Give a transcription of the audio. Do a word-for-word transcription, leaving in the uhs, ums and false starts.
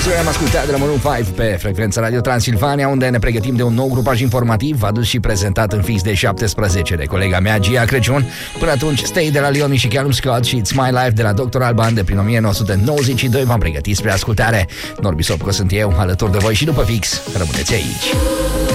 Monster am ascultat de la Maroon cinci pe frecvența Radio Transilvania, unde ne pregătim de un nou grupaj informativ adus și prezentat în fix de șaptesprezece de colega mea, Gia Crăciun. Până atunci, Stay de la Leoni și Callum Scott și It's My Life de la doctor Alban de prin o mie nouă sute nouăzeci și doi v-am pregătit spre ascultare. Norbi Sopco sunt eu, alături de voi și după fix. Rămâneți aici.